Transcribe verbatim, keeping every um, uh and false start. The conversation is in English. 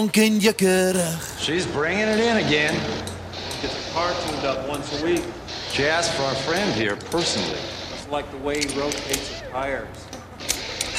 She's bringing it in again. Gets her car tuned up once a week. She asked for our friend here personally. Just like the way he rotates his tires.